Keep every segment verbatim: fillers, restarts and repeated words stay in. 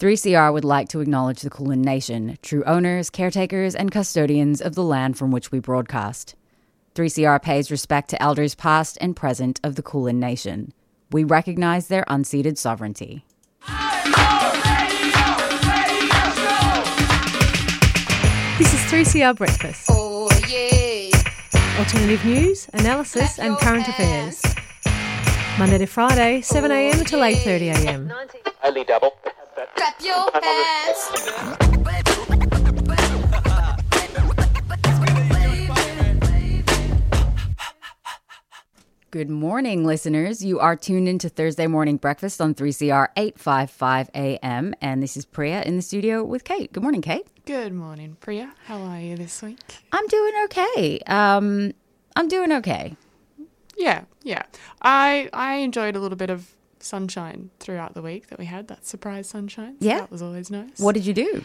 three C R would like to acknowledge the Kulin Nation, true owners, caretakers, and custodians of the land from which we broadcast. three C R pays respect to elders past and present of the Kulin Nation. We recognize their unceded sovereignty. This is three C R Breakfast. Oh, yeah. Alternative news, analysis and current affairs. Monday to Friday, seven a m till eight thirty a m. Only double. Clap your hands. Good morning, listeners. You are tuned into Thursday Morning Breakfast on three C R eight fifty-five a m. And this is Priya in the studio with Kate. Good morning, Kate. Good morning, Priya. How are you this week? I'm doing okay. Um, I'm doing okay. Yeah, yeah. I I enjoyed a little bit of sunshine throughout the week that we had, that surprise sunshine. So Yeah. that was always nice. What did you do?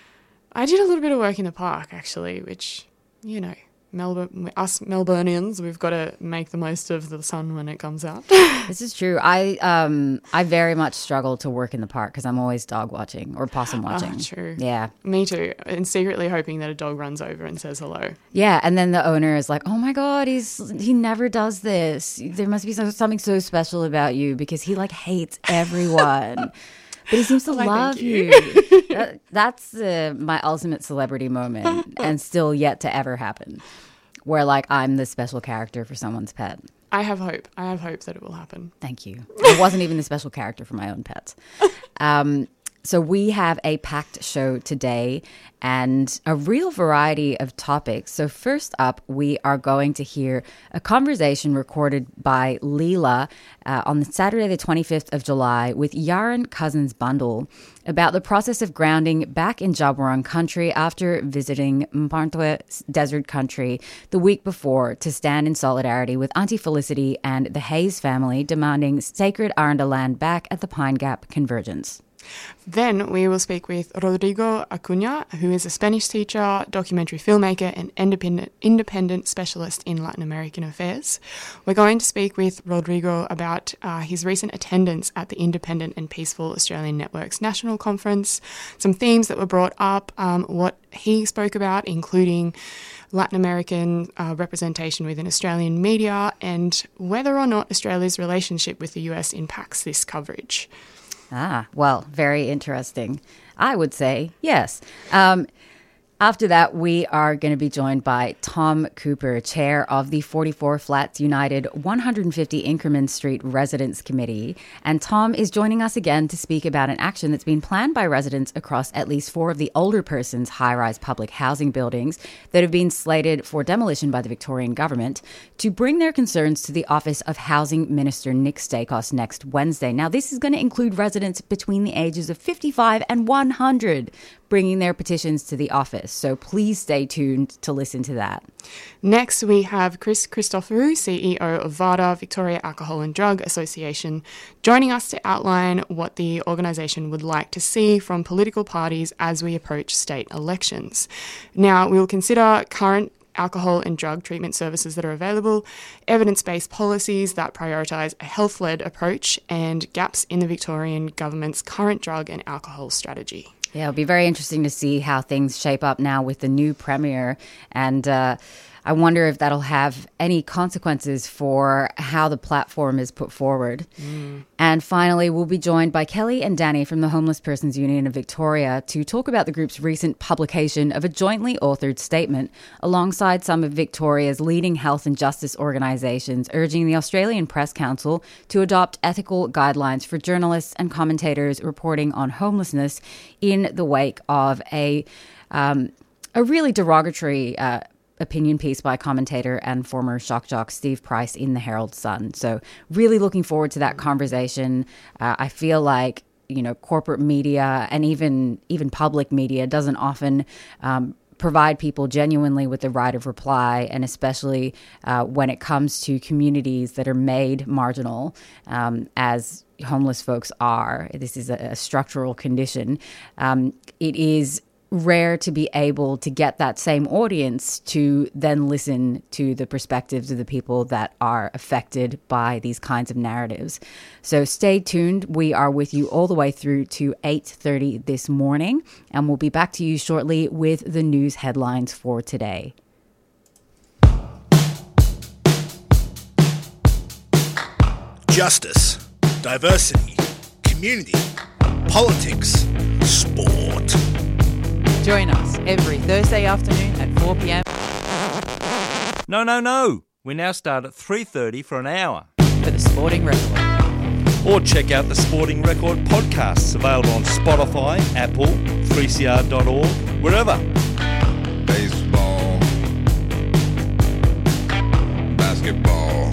I did a little bit of work in the park, actually, which, you know, Melbourne, us Melburnians, we've got to make the most of the sun when it comes out. This is true. I um I very much struggle to work in the park because I'm always dog watching or possum watching. Oh, true. Yeah. Me too. And secretly hoping that a dog runs over and says hello. Yeah, and then the owner is like, "Oh my God, he's he never does this. There must be some, something so special about you because he like hates everyone." But he seems to Why, love thank you. you. That- that's uh, my ultimate celebrity moment, and still yet to ever happen, where like I'm the special character for someone's pet. I have hope. I have hope that it will happen. Thank you. I wasn't even the special character for my own pets. Um, so we have a packed show today and a real variety of topics. So first up, we are going to hear a conversation recorded by Leela uh, on Saturday the twenty-fifth of July with Yaren Cousins-Bundle about the process of grounding back in Djab Wurrung country after visiting Mparntwe Desert Country the week before to stand in solidarity with Auntie Felicity and the Hayes family demanding sacred Aranda land back at the Pine Gap Convergence. Then we will speak with Rodrigo Acuna, who is a Spanish teacher, documentary filmmaker, and independent independent specialist in Latin American affairs. We're going to speak with Rodrigo about uh, his recent attendance at the Independent and Peaceful Australian Network's National Conference, some themes that were brought up, um, what he spoke about, including Latin American uh, representation within Australian media, and whether or not Australia's relationship with the U S impacts this coverage. Ah, well, very interesting. I would say yes. Um, after that, we are going to be joined by Tom Cooper, chair of the forty-four Flats United one hundred fifty Inkerman Street Residents Committee. And Tom is joining us again to speak about an action that's been planned by residents across at least four of the older persons high-rise public housing buildings that have been slated for demolition by the Victorian government to bring their concerns to the office of Housing Minister Nick Stakos next Wednesday. Now, this is going to include residents between the ages of fifty-five and one hundred bringing their petitions to the office. So please stay tuned to listen to that. Next, we have Chris Christoforou, C E O of VADA, Victoria Alcohol and Drug Association, joining us to outline what the organisation would like to see from political parties as we approach state elections. Now, we will consider current alcohol and drug treatment services that are available, evidence-based policies that prioritise a health-led approach, and gaps in the Victorian government's current drug and alcohol strategy. Yeah, it'll be very interesting to see how things shape up now with the new premier. And uh, I wonder if that'll have any consequences for how the platform is put forward. Mm. And finally, we'll be joined by Kelly and Danny from the Homeless Persons Union of Victoria to talk about the group's recent publication of a jointly authored statement alongside some of Victoria's leading health and justice organisations urging the Australian Press Council to adopt ethical guidelines for journalists and commentators reporting on homelessness in the wake of a um, a really derogatory uh, opinion piece by commentator and former shock jock Steve Price in the Herald Sun. So really looking forward to that conversation. Uh, I feel like, you know, corporate media and even even public media doesn't often um, provide people genuinely with the right of reply, and especially uh, when it comes to communities that are made marginal, um, as homeless folks are. This is a, a structural condition. Um, it is rare to be able to get that same audience to then listen to the perspectives of the people that are affected by these kinds of narratives. So stay tuned. We are with you all the way through to eight thirty this morning, and we'll be back to you shortly with the news headlines for today. Justice, diversity, community, politics, sport. Join us every Thursday afternoon at four p.m. No, no, no. We now start at three thirty for an hour. for the Sporting Record. Or check out the Sporting Record podcasts available on Spotify, Apple, three c r dot org, wherever. Baseball, basketball.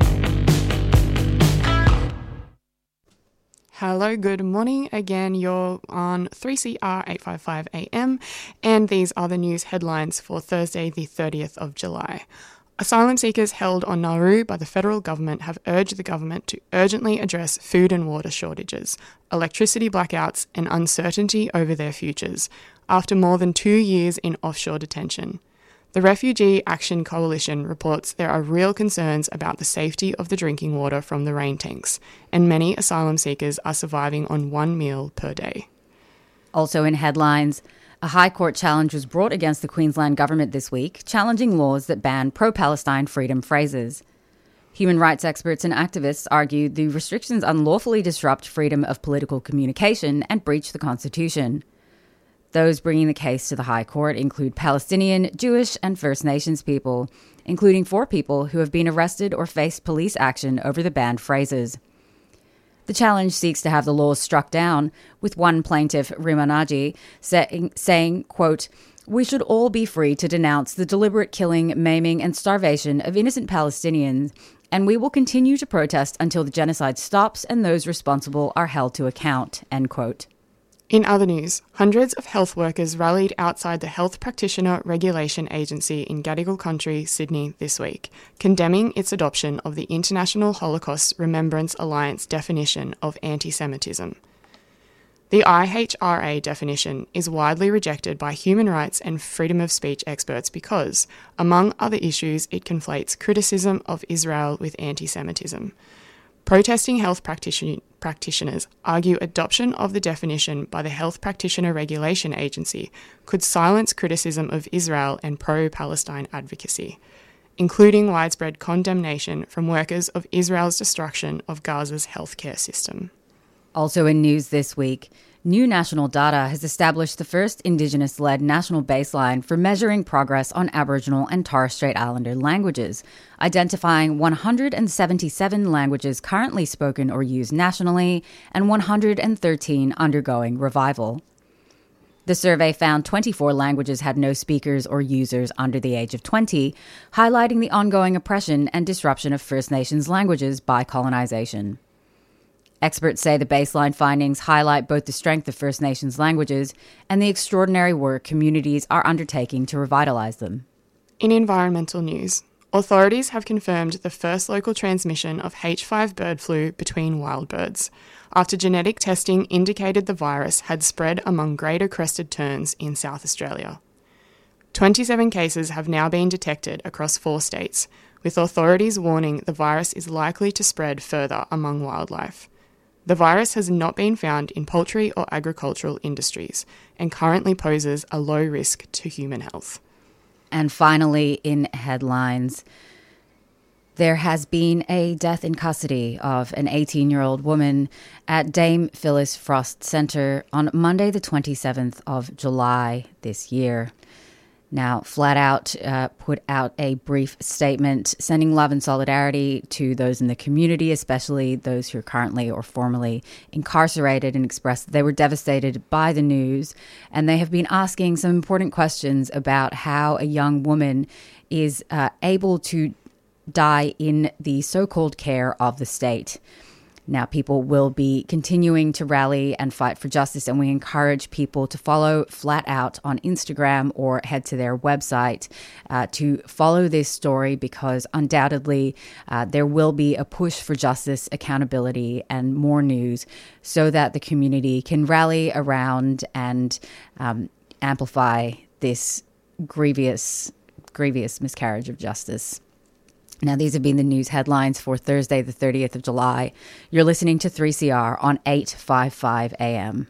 Hello, good morning. Again, you're on three C R eight fifty-five A M, and these are the news headlines for Thursday, the thirtieth of July. Asylum seekers held on Nauru by the federal government have urged the government to urgently address food and water shortages, electricity blackouts, and uncertainty over their futures after more than two years in offshore detention. The Refugee Action Coalition reports there are real concerns about the safety of the drinking water from the rain tanks, and many asylum seekers are surviving on one meal per day. Also in headlines, a High Court challenge was brought against the Queensland government this week, challenging laws that ban pro-Palestine freedom phrases. Human rights experts and activists argue the restrictions unlawfully disrupt freedom of political communication and breach the Constitution. Those bringing the case to the High Court include Palestinian, Jewish, and First Nations people, including four people who have been arrested or faced police action over the banned phrases. The challenge seeks to have the laws struck down, with one plaintiff, Rimanaji, saying, saying, quote, "We should all be free to denounce the deliberate killing, maiming, and starvation of innocent Palestinians, and we will continue to protest until the genocide stops and those responsible are held to account," end quote. In other news, hundreds of health workers rallied outside the Health Practitioner Regulation Agency in Gadigal Country, Sydney, this week, condemning its adoption of the International Holocaust Remembrance Alliance definition of anti-Semitism. The I H R A definition is widely rejected by human rights and freedom of speech experts because, among other issues, it conflates criticism of Israel with anti-Semitism. Protesting health practition- practitioners argue adoption of the definition by the Health Practitioner Regulation Agency could silence criticism of Israel and pro-Palestine advocacy, including widespread condemnation from workers of Israel's destruction of Gaza's healthcare system. Also in news this week, new national data has established the first Indigenous-led national baseline for measuring progress on Aboriginal and Torres Strait Islander languages, identifying one hundred seventy-seven languages currently spoken or used nationally and one hundred thirteen undergoing revival. The survey found twenty-four languages had no speakers or users under the age of twenty, highlighting the ongoing oppression and disruption of First Nations languages by colonisation. Experts say the baseline findings highlight both the strength of First Nations languages and the extraordinary work communities are undertaking to revitalise them. In environmental news, authorities have confirmed the first local transmission of H five bird flu between wild birds, after genetic testing indicated the virus had spread among greater crested terns in South Australia. twenty-seven cases have now been detected across four states, with authorities warning the virus is likely to spread further among wildlife. The virus has not been found in poultry or agricultural industries and currently poses a low risk to human health. And finally, in headlines, there has been a death in custody of an eighteen-year-old woman at Dame Phyllis Frost Centre on Monday the twenty-seventh of July this year. Now, Flat Out uh, put out a brief statement sending love and solidarity to those in the community, especially those who are currently or formerly incarcerated, and expressed that they were devastated by the news. And they have been asking some important questions about how a young woman is uh, able to die in the so-called care of the state. Now, people will be continuing to rally and fight for justice, and we encourage people to follow Flat Out on Instagram or head to their website uh, to follow this story, because undoubtedly uh, there will be a push for justice, accountability, and more news so that the community can rally around and um, amplify this grievous, grievous miscarriage of justice. Now, these have been the news headlines for Thursday, the thirtieth of July. You're listening to three C R on eight fifty-five A M.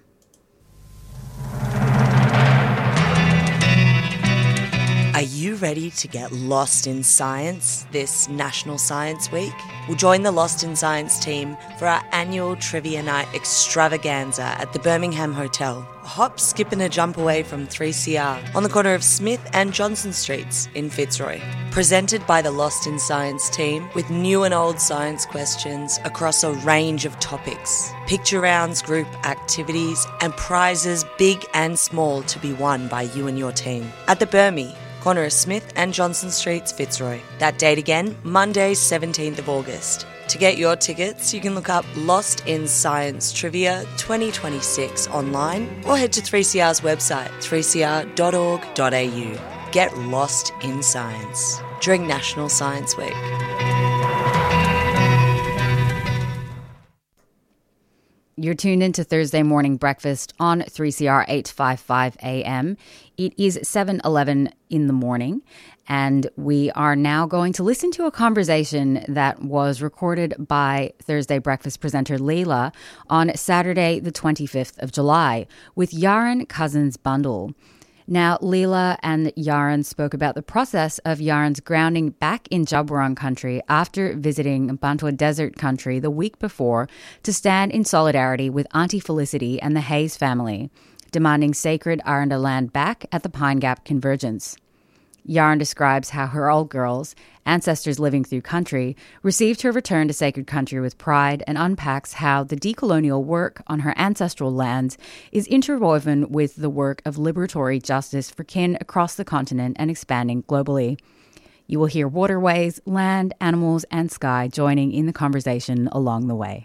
Are you ready to get lost in science this National Science Week? We'll join the Lost in Science team for our annual Trivia Night extravaganza at the Birmingham Hotel, a hop, skip and a jump away from three C R on the corner of Smith and Johnson Streets in Fitzroy. Presented by the Lost in Science team with new and old science questions across a range of topics, picture rounds, group activities and prizes big and small to be won by you and your team. At the Birmi, corner of Smith and Johnson Streets, Fitzroy. That date again, Monday, seventeenth of August. To get your tickets, you can look up Lost in Science Trivia twenty twenty-six online or head to three C R's website, three c r dot org dot a u. Get lost in science during National Science Week. You're tuned into Thursday Morning Breakfast on three C R eight fifty-five A M. It is seven eleven in the morning, and we are now going to listen to a conversation that was recorded by Thursday Breakfast presenter Leela on Saturday, the twenty-fifth of July, with Yaron Cousins-Bundle. Now, Leela and Yaron spoke about the process of Yaron's grounding back in Djab Wurrung country after visiting Bantua Desert country the week before to stand in solidarity with Auntie Felicity and the Hayes family, demanding sacred Aranda land back at the Pine Gap Convergence. Yaron describes how her old girls, ancestors living through country, received her return to sacred country with pride and unpacks how the decolonial work on her ancestral lands is interwoven with the work of liberatory justice for kin across the continent and expanding globally. You will hear waterways, land, animals, and sky joining in the conversation along the way.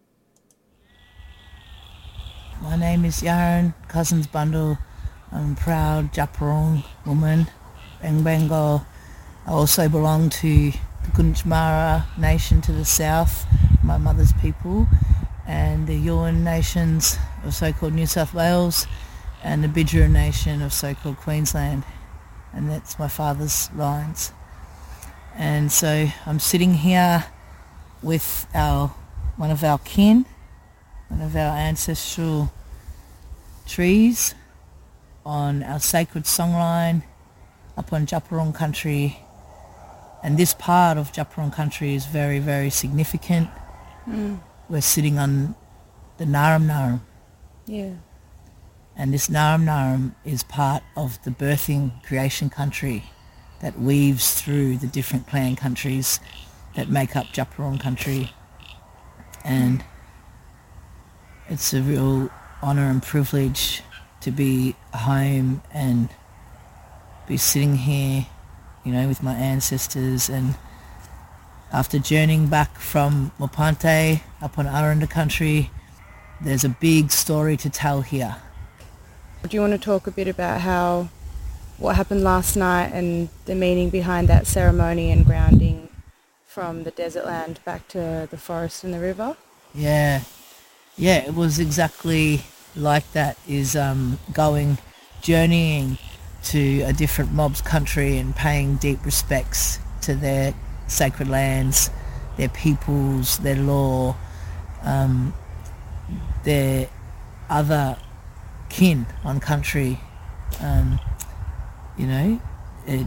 My name is Yaron Cousins-Bundle. I'm a proud Djab Wurrung woman. Bang Bengal. I also belong to the Gunditjmara nation to the south, my mother's people, and the Yuin nations of so-called New South Wales, and the Bidjara nation of so-called Queensland, and that's my father's lines. And so I'm sitting here with our one of our kin, one of our ancestral trees on our sacred songline up on Djab Wurrung country, and this part of Djab Wurrung country is very, very significant. Mm. We're sitting on the Naram Naram. Yeah. And this Naram Naram is part of the birthing creation country that weaves through the different clan countries that make up Djab Wurrung country. And it's a real honour and privilege to be home and be sitting here, you know, with my ancestors. And after journeying back from Mopante up on Aranda country, there's a big story to tell here. Do you want to talk a bit about how what happened last night and the meaning behind that ceremony and grounding from the desert land back to the forest and the river? Yeah, yeah, it was exactly like that. Is um, going, journeying to a different mob's country and paying deep respects to their sacred lands, their peoples, their law, um, their other kin on country. Um, you know, it,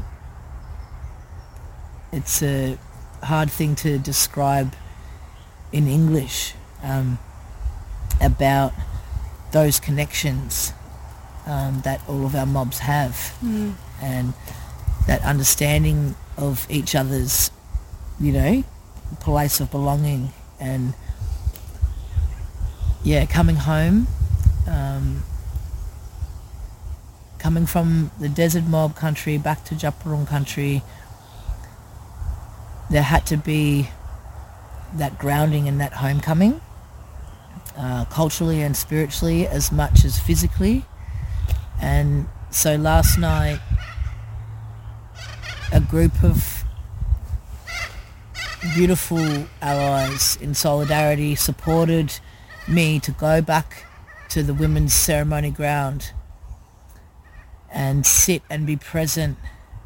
it's a hard thing to describe in English um, about those connections Um, that all of our mobs have, mm. and that understanding of each other's, you know, place of belonging. And yeah, coming home, um, coming from the desert mob country back to Djab Wurrung country, there had to be that grounding and that homecoming, uh, culturally and spiritually as much as physically. And so last night, a group of beautiful allies in solidarity supported me to go back to the women's ceremony ground and sit and be present.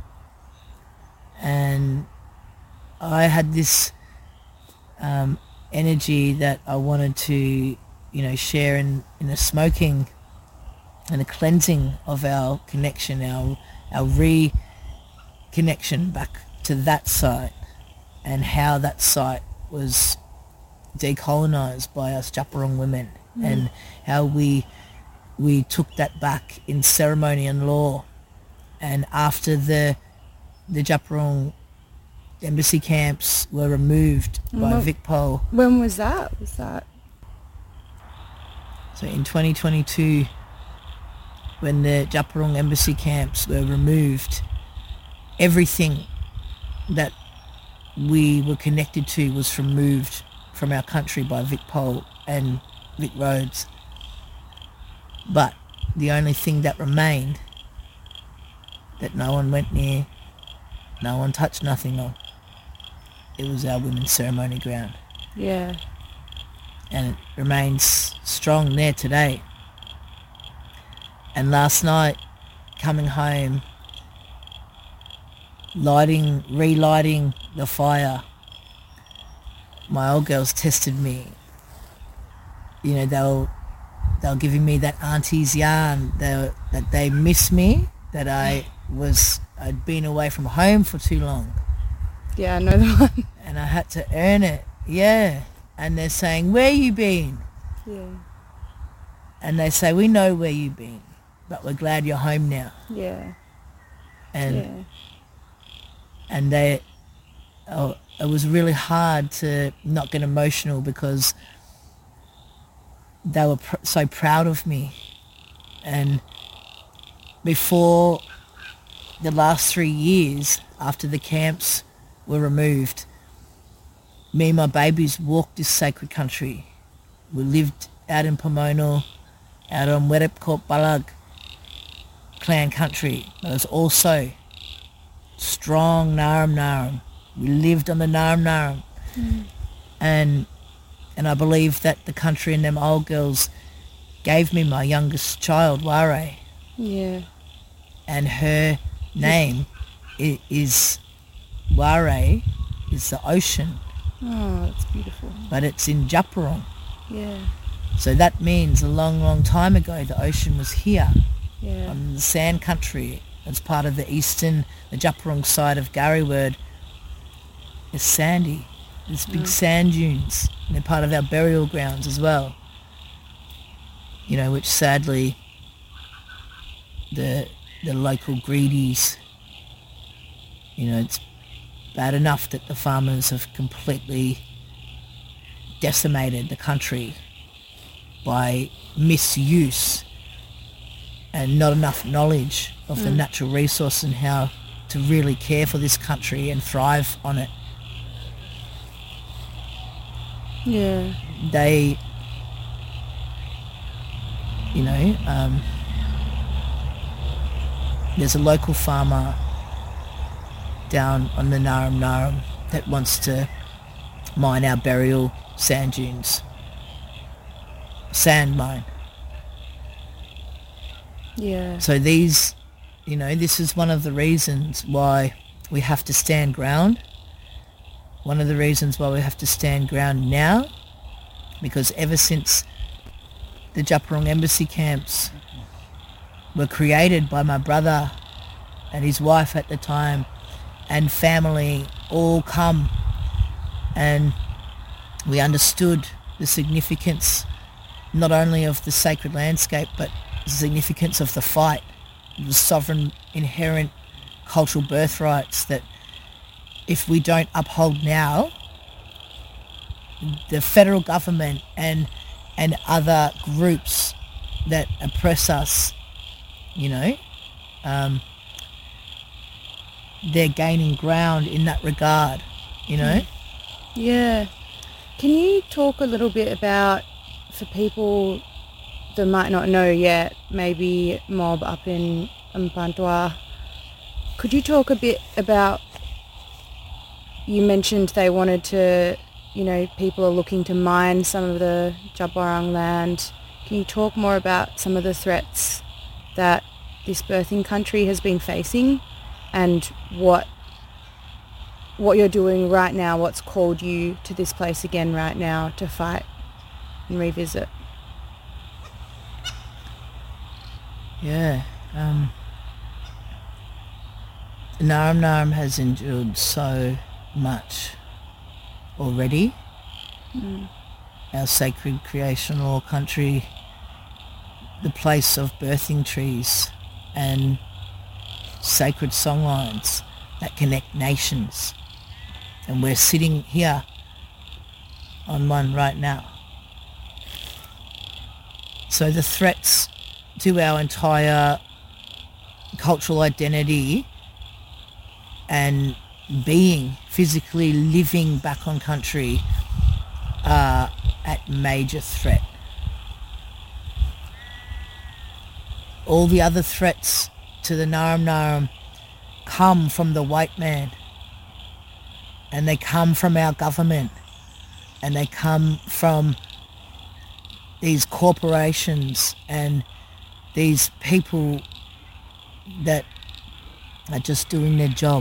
And I had this um, energy that I wanted to, you know, share in, in the smoking and the cleansing of our connection, our our re-connection back to that site, and how that site was decolonised by us Djab Wurrung women, mm. and how we we took that back in ceremony and law. And after the the Djab Wurrung embassy camps were removed by When- VicPol, When was that? Was that? so in twenty twenty-two, when the Djab Wurrung embassy camps were removed, everything that we were connected to was removed from our country by VicPol and Vic Roads. But the only thing that remained, that no one went near, no one touched nothing on, it was our women's ceremony ground. Yeah. And it remains strong there today. And last night, coming home, lighting, relighting the fire, my old girls tested me. You know, they were, they were giving me that auntie's yarn, they were, that they miss me, that I was, I'd been away from home for too long. Yeah, I know the one. And I had to earn it, yeah. And they're saying, where you been? Yeah. And they say, we know where you've been, but we're glad you're home now. Yeah. And yeah. and they, oh, it was really hard to not get emotional because they were pr- so proud of me. And before the last three years, after the camps were removed, me and my babies walked this sacred country. We lived out in Pomona, out on Werrip Balag clan country. But it was also strong Naram Naram. We lived on the Naram Naram. Mm. And and I believe that the country and them old girls gave me my youngest child, Ware. Yeah. And her name i- is Ware, is the ocean. Oh, that's beautiful. But it's in Djab Wurrung. Yeah. So that means a long, long time ago the ocean was here. Yeah. On the sand country. It's part of the eastern, the Djab Wurrung side of Garryward. It's sandy. There's big Mm. sand dunes. And they're part of our burial grounds as well. You know, which sadly the the local greedies, you know, it's bad enough that the farmers have completely decimated the country by misuse and not enough knowledge of the Mm. natural resource and how to really care for this country and thrive on it. Yeah. They, you know, um, there's a local farmer down on the Naram Naram that wants to mine our burial sand dunes. Sand mine. Yeah. So these, you know, this is one of the reasons why we have to stand ground. One of the reasons why we have to stand ground now, because ever since the Djab Wurrung embassy camps were created by my brother and his wife at the time, and family all come, and we understood the significance not only of the sacred landscape but the significance of the fight, the sovereign inherent cultural birthrights that if we don't uphold now, the federal government and and other groups that oppress us, you know, um, they're gaining ground in that regard, you know. Yeah. Can you talk a little bit about, for people that might not know yet, maybe Mob up in Mpantua, could you talk a bit about, you mentioned they wanted to, you know, people are looking to mine some of the Djab Wurrung land. Can you talk more about some of the threats that this birthing country has been facing, and what what you're doing right now, what's called you to this place again right now to fight and revisit. Yeah. Um, Naarm Naarm has endured so much already. Mm. Our sacred creational country, the place of birthing trees and sacred songlines that connect nations. And we're sitting here on one right now. So the threats to our entire cultural identity and being, physically living back on country are at major threat. All the other threats to the Naarm Naarm come from the white man, and they come from our government, and they come from these corporations and these people that are just doing their job.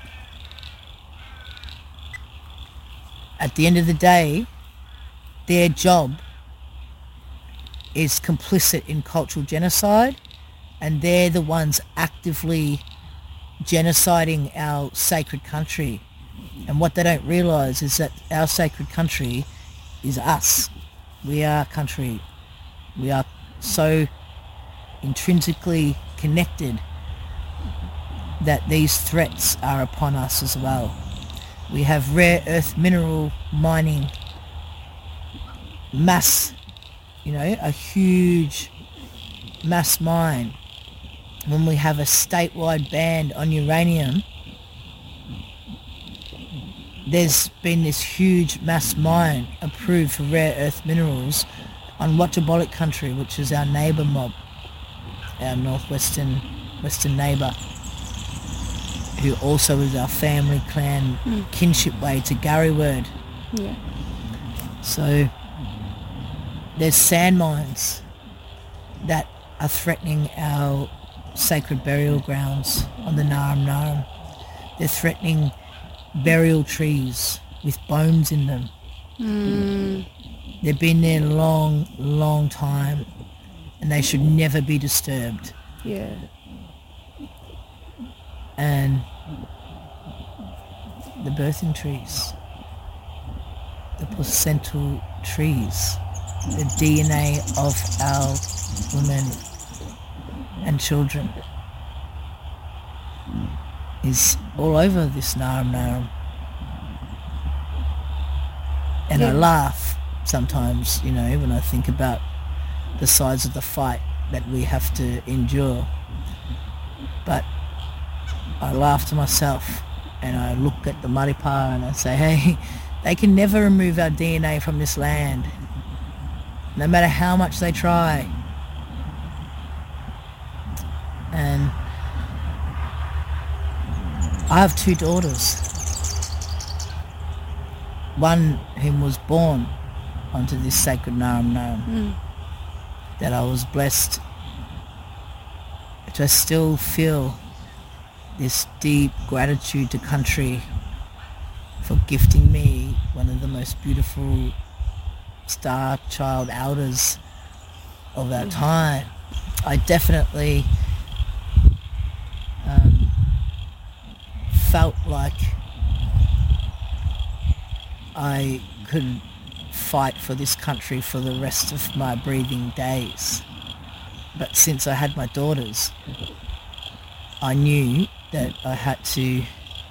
At the end of the day, their job is complicit in cultural genocide, and they're the ones actively genociding our sacred country. And what they don't realise is that our sacred country is us. We are country. We are so intrinsically connected that these threats are upon us as well. We have rare earth mineral mining, mass, you know, a huge mass mine. When we have a statewide ban on uranium, there's been this huge mass mine approved for rare earth minerals on Watchabolik country, which is our neighbour mob, our northwestern western neighbour, who also is our family clan mm. kinship way to Garryword. Yeah. So there's sand mines that are threatening our sacred burial grounds on the Naarm Naarm. They're threatening burial trees with bones in them. Mm. They've been there a long, long time, and they should never be disturbed. Yeah. And the birthing trees, the placental trees, the D N A of our women and children is all over this Naarm Naarm. And yeah. I laugh sometimes, you know, when I think about the size of the fight that we have to endure. But I laugh to myself and I look at the Maripā and I say, hey, they can never remove our D N A from this land, no matter how much they try. And I have two daughters. One whom was born onto this sacred Naarm Naarm, mm. that I was blessed, which I still feel this deep gratitude to country for gifting me one of the most beautiful star child elders of our time. I definitely um, felt like I could fight for this country for the rest of my breathing days. But since I had my daughters, I knew that I had to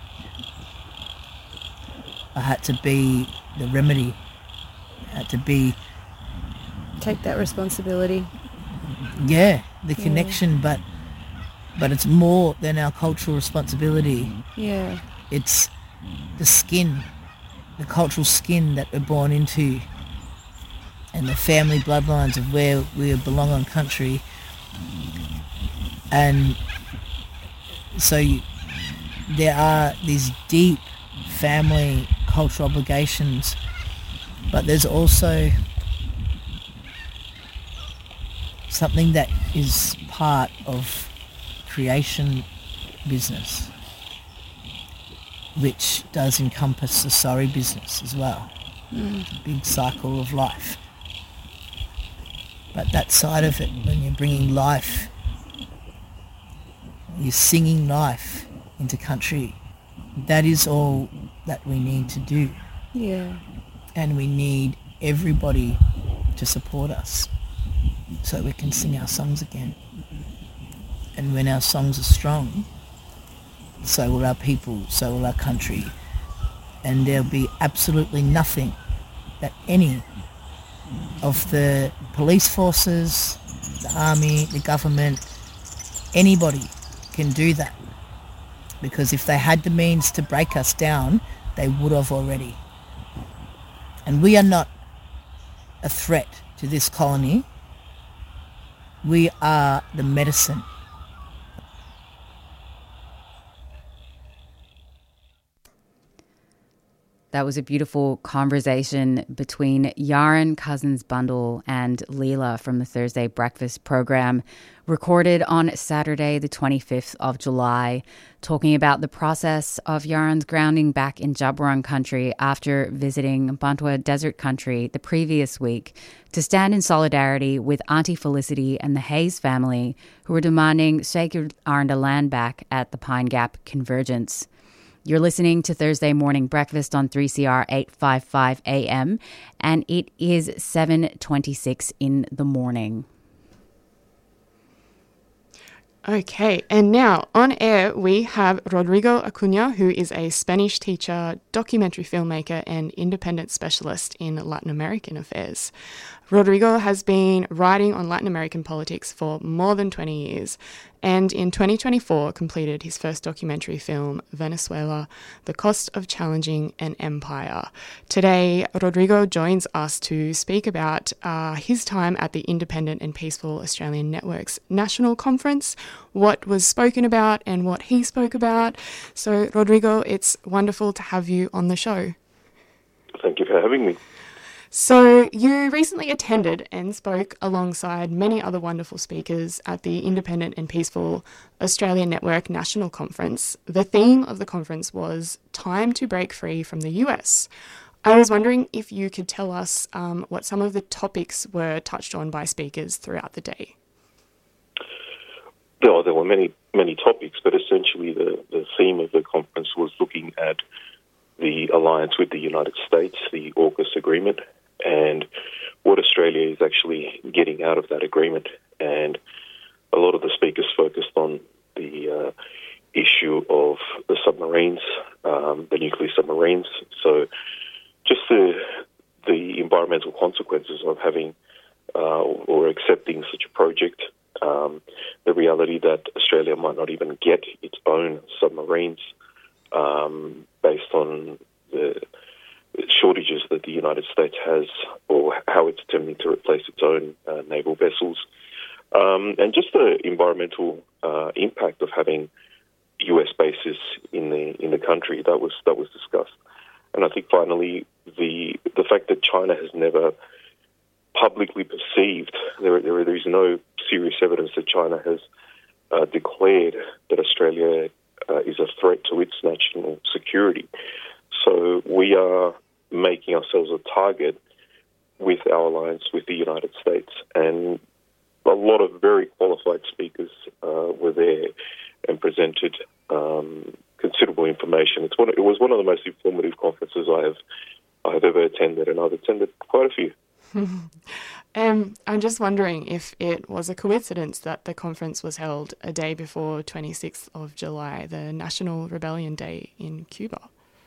I had to be the remedy. I had to be take that responsibility. Yeah, the yeah. connection, but but it's more than our cultural responsibility. Yeah. It's the skin, the cultural skin that we're born into, and the family bloodlines of where we belong on country. And so you, there are these deep family cultural obligations, but there's also something that is part of creation business, which does encompass the sorry business as well. Mm. It's a big cycle of life. But that side of it, when you're bringing life, you're singing life into country, that is all that we need to do. Yeah. And we need everybody to support us so we can sing our songs again. And when our songs are strong, so will our people, so will our country. And there'll be absolutely nothing that any of the police forces, the army, the government, anybody can do that. Because if they had the means to break us down, they would have already. And we are not a threat to this colony. We are the medicine. That was a beautiful conversation between Yaren Cousins-Bundle and Leela from the Thursday Breakfast program, recorded on Saturday, the twenty-fifth of July, talking about the process of Yaren's grounding back in Djab Wurrung country after visiting Bantua Desert Country the previous week to stand in solidarity with Auntie Felicity and the Hayes family, who were demanding sacred Arnda land back at the Pine Gap Convergence. You're listening to Thursday Morning Breakfast on three C R eight fifty-five A M, and it is seven twenty-six in the morning. Okay, and now on air we have Rodrigo Acuna, who is a Spanish teacher, documentary filmmaker and independent specialist in Latin American affairs. Rodrigo has been writing on Latin American politics for more than twenty years, and in twenty twenty-four completed his first documentary film, Venezuela, The Cost of Challenging an Empire. Today, Rodrigo joins us to speak about uh, his time at the Independent and Peaceful Australian Network's National Conference, what was spoken about and what he spoke about. So, Rodrigo, it's wonderful to have you on the show. Thank you for having me. So you recently attended and spoke alongside many other wonderful speakers at the Independent and Peaceful Australian Network National Conference. The theme of the conference was Time to Break Free from the U S. I was wondering if you could tell us um, what some of the topics were touched on by speakers throughout the day. Well, there were many, many topics, but essentially the, the theme of the conference was looking at the alliance with the United States, the AUKUS agreement, and what Australia is actually getting out of that agreement. And a lot of the speakers focused on the uh, issue of the submarines, um, the nuclear submarines. So just the the environmental consequences of having uh, or accepting such a project, um, the reality that Australia might not even get its own submarines, um, based on the shortages that the United States has, or how it's attempting to replace its own uh, naval vessels, um, and just the environmental uh, impact of having U S bases in the in the country that was that was discussed. And I think finally the the fact that China has never publicly perceived, there there, there is no serious evidence that China has uh, declared that Australia uh, is a threat to its national security. So we are making ourselves a target with our alliance with the United States, and a lot of very qualified speakers uh, were there and presented um, considerable information. It's one, it was one of the most informative conferences I have I have ever attended, and I've attended quite a few. um, I'm just wondering if it was a coincidence that the conference was held a day before twenty-sixth of July, the National Rebellion Day in Cuba.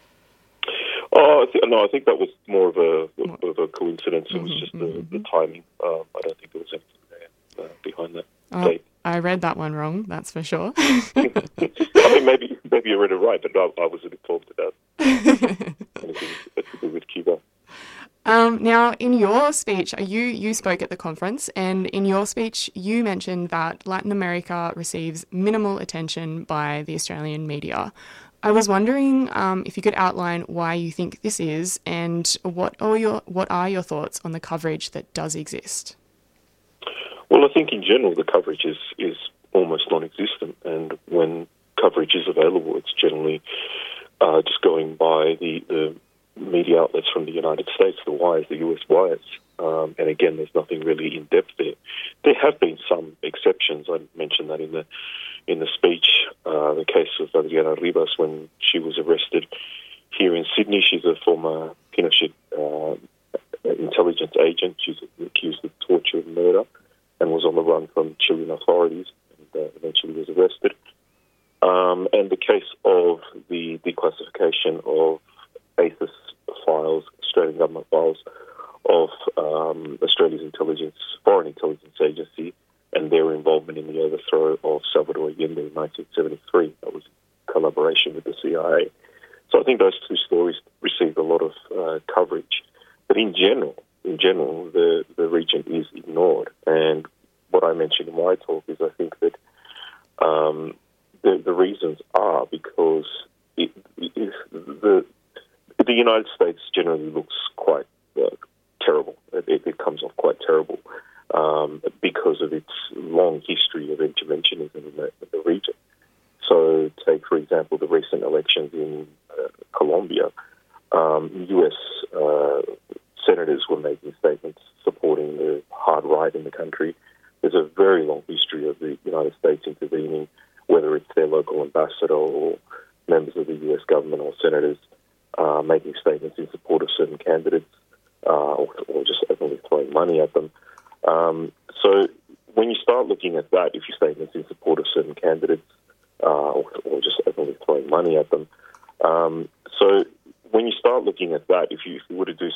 Oh, I th- no, I think that was more of a of a coincidence. It was mm-hmm, just the, mm-hmm. the timing. Um, I don't think there was anything there uh, behind that oh, date. I read that one wrong, that's for sure. I mean, maybe maybe you read it right, but I, I was a bit talked about anything to do with Cuba. Um, now, in your speech, you, you spoke at the conference, and in your speech, you mentioned that Latin America receives minimal attention by the Australian media. I was wondering um, if you could outline why you think this is, and what are your what are your thoughts on the coverage that does exist? Well, I think in general the coverage is is almost non-existent. And when coverage is available, it's generally uh, just going by the, the media outlets from the United States, the wires, the U S wires. Um, and again, there's nothing really in depth there. There have been some exceptions. I mentioned that in the in the speech. Uh, the case of Adriana Ribas when she was arrested here in Sydney. She's a former Pinochet uh, intelligence agent. She's accused of torture and murder, and was on the run from Chilean authorities, and uh, eventually was arrested. Um, and the case of the declassification of ASIS files, Australian government files, of um, Australia's intelligence, foreign intelligence agency, and their involvement in the overthrow of Salvador Allende in nineteen seventy-three. That was in collaboration with the C I A. So I think those two stories received a lot of uh, coverage. But in general, in general, the, the region is ignored. And what I mentioned in my talk is I think that um, the, the reasons are because it, it, the the United States generally looks quite uh, terrible. It, it comes off quite terrible um, because of its long history of interventionism in the, in the region. So take, for example, the recent elections in uh, Colombia. Um, U S uh, senators were making statements supporting the hard right in the country. There's a very long history of the United States intervening, whether it's their local ambassador or members of the U S government or senators uh, making statements in support of certain candidates uh, or, or just openly throwing money at them. Um, so when you start looking at that, if your statements in support of certain candidates uh, or, or just openly throwing money at them, um, so when you start looking at that, if you, if you were to do